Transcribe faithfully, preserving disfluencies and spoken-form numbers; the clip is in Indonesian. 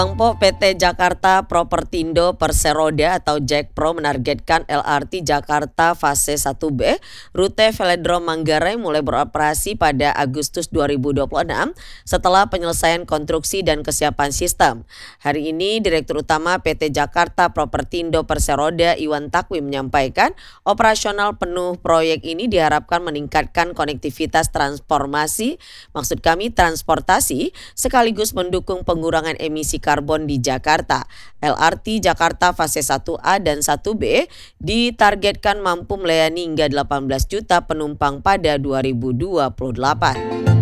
Pangpo P T Jakarta Propertindo Perseroda atau Jakpro menargetkan L R T Jakarta fase satu B rute Velodrome Manggarai mulai beroperasi pada Agustus dua ribu dua puluh enam setelah penyelesaian konstruksi dan kesiapan sistem. Hari ini Direktur Utama P T Jakarta Propertindo Perseroda Iwan Takwi menyampaikan operasional penuh proyek ini diharapkan meningkatkan konektivitas transformasi, maksud kami transportasi, sekaligus mendukung pengurangan emisi karbon di Jakarta. L R T Jakarta fase satu A dan satu B ditargetkan mampu melayani hingga delapan belas juta penumpang pada dua ribu dua puluh delapan.